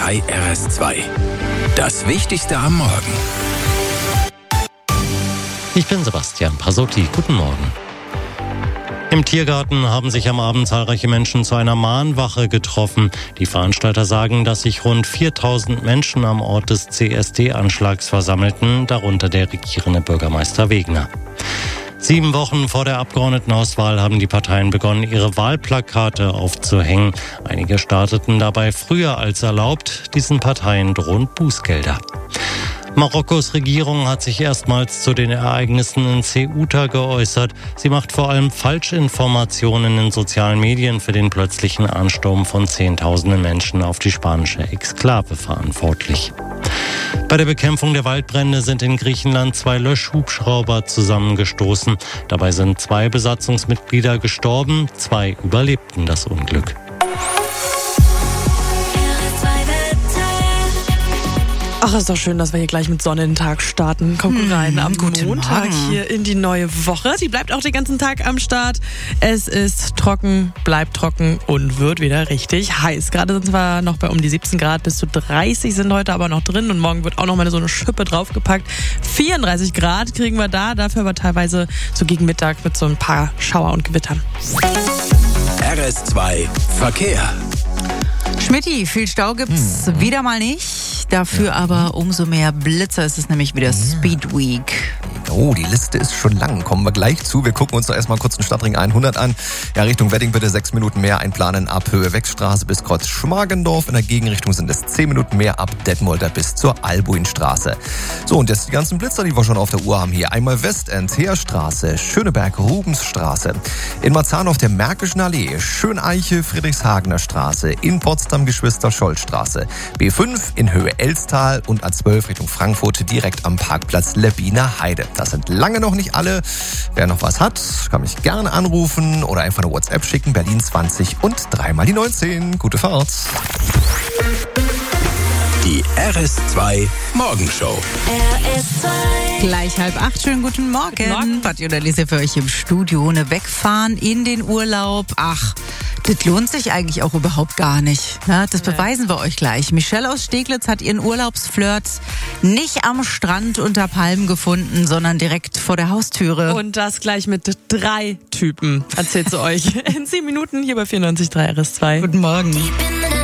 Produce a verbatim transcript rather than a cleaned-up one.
drei R S zwei. Das Wichtigste am Morgen. Ich bin Sebastian Pasotti. Guten Morgen. Im Tiergarten haben sich am Abend zahlreiche Menschen zu einer Mahnwache getroffen. Die Veranstalter sagen, dass sich rund viertausend Menschen am Ort des C S D-Anschlags versammelten, darunter der regierende Bürgermeister Wegner. Sieben Wochen vor der Abgeordnetenhauswahl haben die Parteien begonnen, ihre Wahlplakate aufzuhängen. Einige starteten dabei früher als erlaubt. Diesen Parteien drohen Bußgelder. Marokkos Regierung hat sich erstmals zu den Ereignissen in Ceuta geäußert. Sie macht vor allem Falschinformationen in sozialen Medien für den plötzlichen Ansturm von Zehntausenden Menschen auf die spanische Exklave verantwortlich. Bei der Bekämpfung der Waldbrände sind in Griechenland zwei Löschhubschrauber zusammengestoßen. Dabei sind zwei Besatzungsmitglieder gestorben, zwei überlebten das Unglück. Ach, ist doch schön, dass wir hier gleich mit Sonne in den Tag starten. Kommt hm, rein am Montag Morgen. Hier in die neue Woche. Die bleibt auch den ganzen Tag am Start. Es ist trocken, bleibt trocken und wird wieder richtig heiß. Gerade sind zwar noch bei um die siebzehn Grad, bis zu dreißig sind heute aber noch drin. Und morgen wird auch noch mal so eine Schippe draufgepackt. vierunddreißig Grad kriegen wir da, dafür aber teilweise so gegen Mittag mit so ein paar Schauer und Gewittern. R S zwei Verkehr. Schmidti, viel Stau gibt's hm. wieder mal nicht. Dafür ja. aber umso mehr Blitzer. Es ist nämlich wieder ja. Speed Week. Oh, die Liste ist schon lang. Kommen wir gleich zu. Wir gucken uns doch erstmal kurz den Stadtring hundert an. Ja, Richtung Wedding bitte sechs Minuten mehr einplanen ab Höhe Wechstraße bis Kreuz Schmargendorf. In der Gegenrichtung sind es zehn Minuten mehr ab Detmolder bis zur Albuinstraße. So, und jetzt die ganzen Blitzer, die wir schon auf der Uhr haben hier. Einmal Westend, Heerstraße, Schöneberg, Rubensstraße. In Marzahn auf der Märkischen Allee, Schöneiche, Friedrichshagener Straße. In Potsdam, Geschwister-Scholl-Straße. B fünf in Höhe Elstal und A zwölf Richtung Frankfurt direkt am Parkplatz Lebbiner Heide. Das sind lange noch nicht alle. Wer noch was hat, kann mich gerne anrufen oder einfach eine WhatsApp schicken. Berlin zwanzig und dreimal die neunzehn. Gute Fahrt. Die R S zwei Morgenshow. R S zwei. Gleich halb acht. Schönen guten Morgen. Morgen. Patti und Alice für euch im Studio. Eine Wegfahren in den Urlaub. Ach, das lohnt sich eigentlich auch überhaupt gar nicht. Na, das beweisen wir euch gleich. Michelle aus Steglitz hat ihren Urlaubsflirt nicht am Strand unter Palmen gefunden, sondern direkt vor der Haustüre. Und das gleich mit drei Typen. Erzählt sie euch in zehn Minuten hier bei vierundneunzig Komma drei R S zwei. Guten Morgen.